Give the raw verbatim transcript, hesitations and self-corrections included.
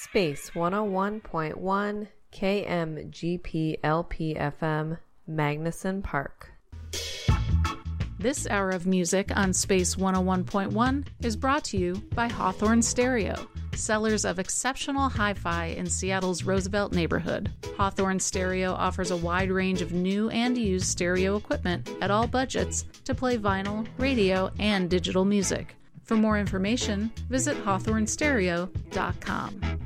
Space one oh one point one K M G P L P F M, Magnuson Park. This hour of music on Space one oh one point one is brought to you by Hawthorne Stereo, sellers of exceptional hi-fi in Seattle's Roosevelt neighborhood. Hawthorne Stereo offers a wide range of new and used stereo equipment at all budgets to play vinyl, radio, and digital music. For more information, visit hawthorne stereo dot com.